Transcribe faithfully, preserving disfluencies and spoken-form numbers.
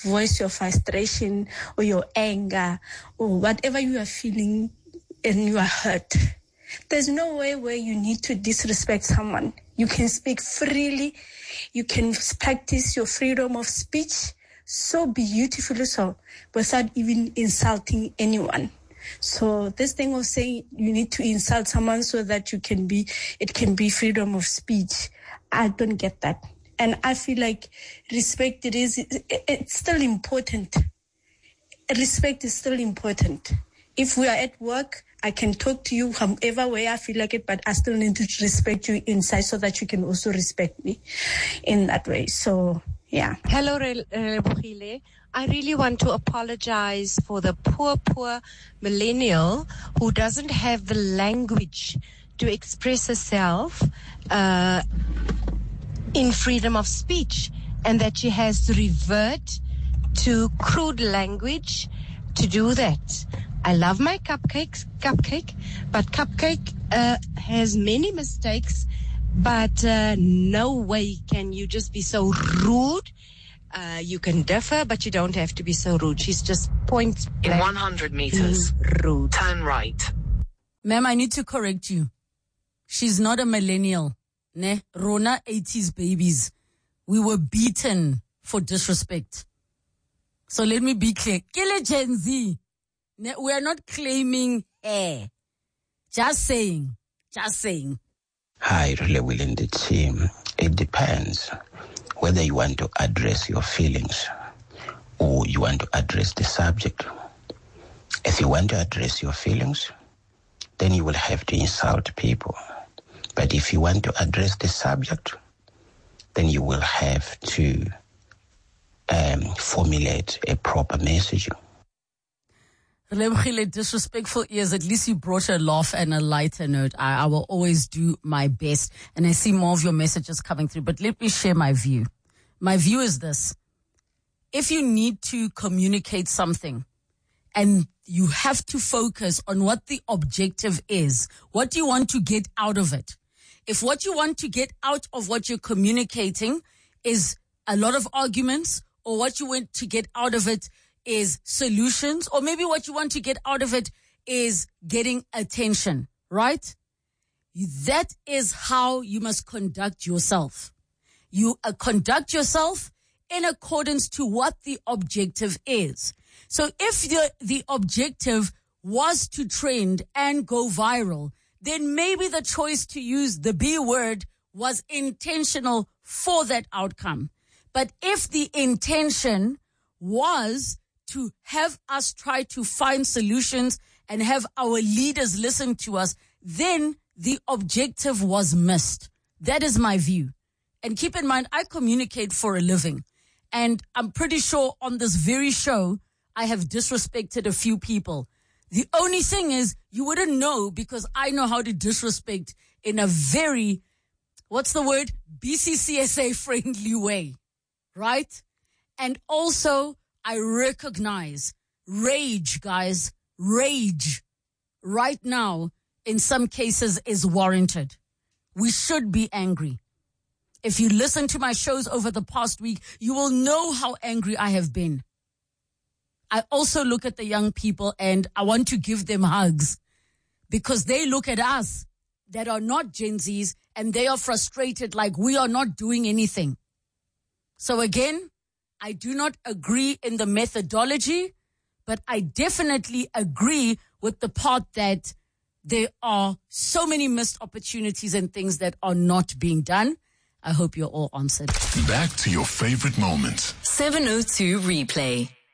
voice your frustration or your anger or whatever you are feeling and you are hurt. There's no way where you need to disrespect someone. You can speak freely. You can practice your freedom of speech so beautifully so without even insulting anyone. So this thing of saying you need to insult someone so that you can be, it can be freedom of speech, I don't get that. And I feel like respect, it is, it, it's still important. Respect is still important. If we are at work, I can talk to you however way I feel like it, but I still need to respect you inside so that you can also respect me in that way. So, yeah. Hello, Relebogile. I really want to apologize for the poor, poor millennial who doesn't have the language to express herself uh, in freedom of speech, and that she has to revert to crude language to do that. I love my cupcakes, cupcake, but cupcake uh, has many mistakes, but uh, no way can you just be so rude. Uh, you can differ, but you don't have to be so rude. She's just point blank. In one hundred meters, rude. Turn right. Ma'am, I need to correct you. She's not a millennial. Ne? Rona eighties babies. We were beaten for disrespect. So let me be clear. Kill a Gen Z. Ne? We are not claiming hair. Just saying. Just saying. Hi, really willing the team. It depends whether you want to address your feelings or you want to address the subject. If you want to address your feelings, then you will have to insult people. But if you want to address the subject, then you will have to um, formulate a proper messaging. Relebogile, disrespectful ears, at least you brought a laugh and a lighter note. I, I will always do my best. And I see more of your messages coming through. But let me share my view. My view is this. If you need to communicate something and you have to focus on what the objective is, what do you want to get out of it? If what you want to get out of what you're communicating is a lot of arguments, or what you want to get out of it is solutions, or maybe what you want to get out of it is getting attention, right? That is how you must conduct yourself. You uh, conduct yourself in accordance to what the objective is. So if the, the objective was to trend and go viral, then maybe the choice to use the B word was intentional for that outcome. But if the intention was to have us try to find solutions and have our leaders listen to us, then the objective was missed. That is my view. And keep in mind, I communicate for a living. And I'm pretty sure on this very show, I have disrespected a few people. The only thing is, you wouldn't know because I know how to disrespect in a very, what's the word? B C C S A friendly way, right? And also, I recognize rage, guys, rage right now in some cases is warranted. We should be angry. If you listen to my shows over the past week, you will know how angry I have been. I also look at the young people and I want to give them hugs because they look at us that are not Gen Zs and they are frustrated like we are not doing anything. So again, I do not agree in the methodology, but I definitely agree with the part that there are so many missed opportunities and things that are not being done. I hope you're all answered. Back to your favorite moments. seven oh two replay.